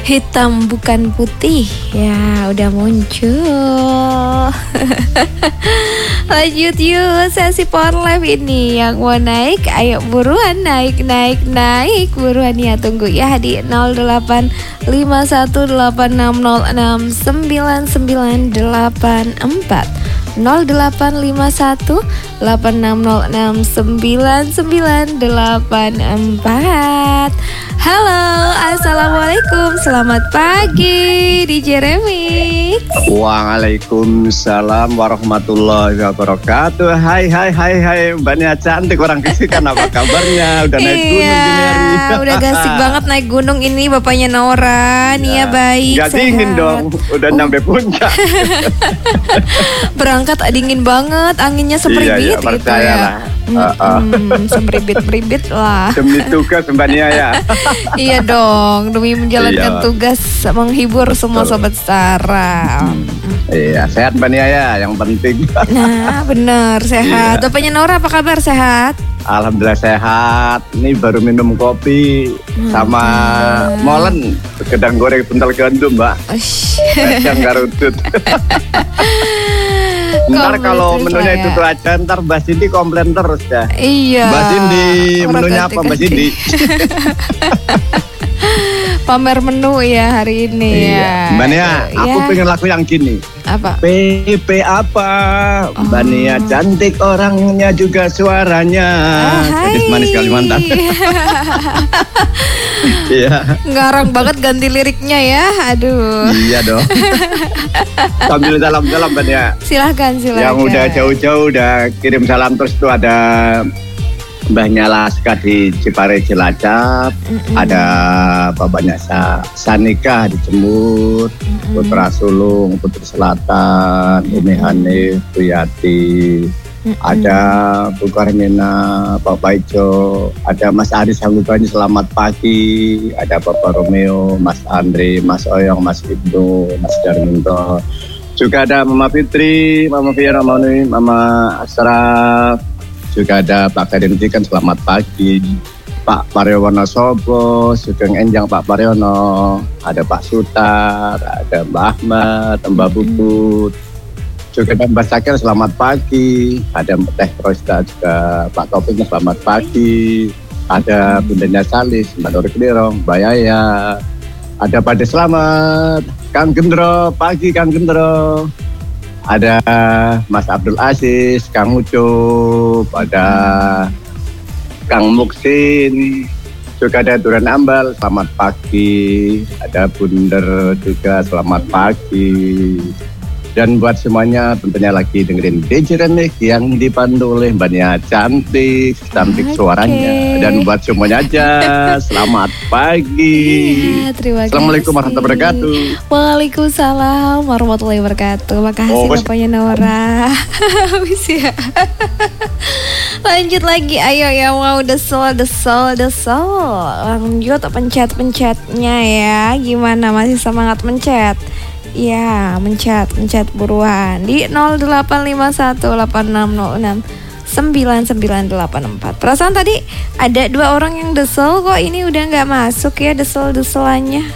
Hitam bukan putih. Ya, udah muncul. Lanjut yuk, sesi Power Live ini. Yang mau naik, ayo buruan naik buruan ya. Tunggu ya di 085186069984 085186069984. Halo, assalamualaikum, selamat pagi DJ Remix. Waalaikumsalam warahmatullahi wabarakatuh. Hai Mbak Nia cantik, orang Kisikan, apa kabarnya? Udah naik gunung gini hari. Udah gasik banget naik gunung ini bapaknya Nora. Nia baik, gak sehat. Dingin dong, udah nyampe puncak. Berangkat dingin banget, anginnya semeribit gitu ya. Semeribit lah. Demi tugas Mbak Nia ya. Iya dong, demi menjalankan tugas menghibur semua sobat Stara. Iya, sehat Mbak Nia ya, yang penting. Nah, bener, sehat. Bapaknya Nora apa kabar, sehat? Alhamdulillah sehat. Ini baru minum kopi sama molen, gedang goreng buntal gandum, Mbak. Yang garutut. Ntar kalau menunya itu tuh aja, ntar Mbak Cindy komplain terus ya. Iya. Mbak Cindy, menunya apa Mbak Cindy? Pamer menu ya hari ini ya. Mbak Nia, aku pengen lagu yang gini. Apa? PP apa? Mbak Nia cantik orangnya juga suaranya. Gadis manis Kalimantan. Iya. Ngarang banget ganti liriknya ya. Aduh. Iya dong. Sambil salam-salam Mbak Nia. Silahkan. Yang udah jauh-jauh udah kirim salam terus tuh ada Mbahnya Laska di Cipare Cilacap, ada bapaknya Sanika di Jemur, Putra Sulung, Putri Selatan, Umi Hanif, Tuyati, ada Bu Karmina, Pak Paijo, ada Mas Aris Hanggubani, selamat pagi, ada Bapak Romeo, Mas Andri, Mas Oyong, Mas Ibnu, Mas Darminto, juga ada Mama Fitri, Mama Fiera, Mama Asraf. Juga ada Pak Kadin Tikan, selamat pagi. Pak Paryono Sobo, Sugeng Enjang Pak Paryono, ada Pak Sutar, ada Mbak Ahmad, Mbak Bubut. Juga ada Mbak Sakir, selamat pagi. Ada Teh Rosta juga, Pak Topiknya selamat pagi. Ada Bundanya Salis, Mbak Nuri Kelirong, Mbak Yaya. Ada Pak De Selamat, Kang Gendro, pagi Kang Gendro. Ada Mas Abdul Aziz, Kang Ucup, ada Kang Muksin, juga ada Duran Ambal, selamat pagi. Ada Bunder juga, selamat pagi. Dan buat semuanya tentunya lagi dengerin DJ Remix yang dipandu oleh Mbak Nia cantik suaranya. Dan buat semuanya aja, selamat pagi. Terima kasih. Assalamualaikum warahmatullahi wabarakatuh. Waalaikumsalam warahmatullahi wabarakatuh. Makasih bapaknya Nora. Habis ya. Lanjut lagi, ayo yang mau desol. Lanjut pencet-pencetnya ya. Gimana, masih semangat mencet? Ya, mencet buruan di 085186069984. Perasaan tadi ada 2 orang yang desel kok, ini udah nggak masuk ya desel-deselannya.